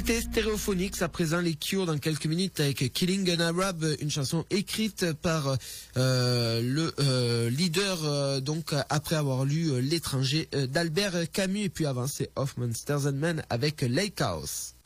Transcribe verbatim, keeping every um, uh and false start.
C'était Stereophonics, à présent les Cure dans quelques minutes avec Killing an Arab, une chanson écrite par euh, le euh, leader, euh, donc après avoir lu euh, L'étranger euh, d'Albert Camus, et puis avant c'est Of Monsters and Men avec Lake House.